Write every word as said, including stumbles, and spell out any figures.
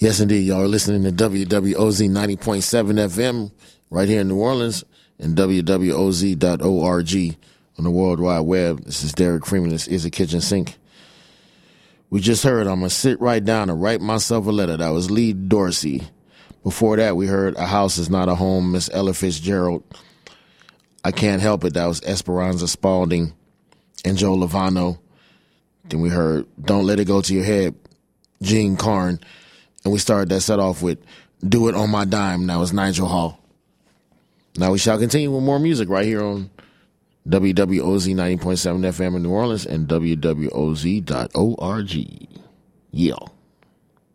Yes, indeed. Y'all are listening to W W O Z ninety point seven F M right here in New Orleans and W W O Z dot org on the World Wide Web. This is Derek Freeman. This is a kitchen sink. We just heard I'm going to sit right down and write myself a letter. That was Lee Dorsey. Before that, we heard A House Is Not a Home, Miss Ella Fitzgerald. I Can't Help It. That was Esperanza Spalding and Joe Lovano. Then we heard Don't Let It Go to Your Head, Gene Carn. And we started that set off with Do It on My Dime. That was Nigel Hall. Now we shall continue with more music right here on W W O Z ninety point seven F M in New Orleans and W W O Z dot org. Yeah.